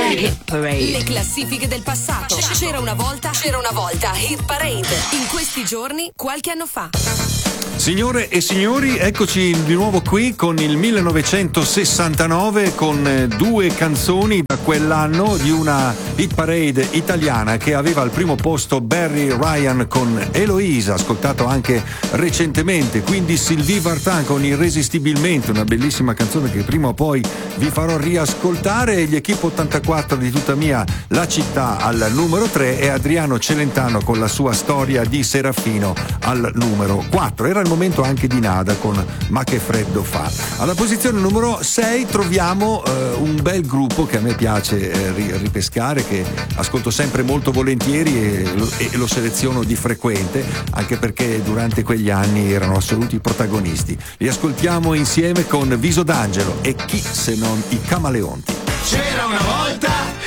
Hit Parade. Le classifiche del passato. C'era una volta Hit Parade. In questi giorni, qualche anno fa. Signore e signori, eccoci di nuovo qui con il 1969, con due canzoni da quell'anno di una hit parade italiana che aveva al primo posto Barry Ryan con Eloisa, ascoltato anche recentemente, quindi Sylvie Vartan con Irresistibilmente, una bellissima canzone che prima o poi vi farò riascoltare, e gli Equipe 84 di tutta mia la città al numero 3 e Adriano Celentano con la sua Storia di Serafino al numero 4. Era il momento anche di Nada con Ma che freddo fa. Alla posizione numero 6 troviamo un bel gruppo che a me piace ripescare, che ascolto sempre molto volentieri e lo seleziono di frequente, anche perché durante quegli anni erano assoluti protagonisti. Li ascoltiamo insieme con Viso d'Angelo e chi se non i Camaleonti. C'era una volta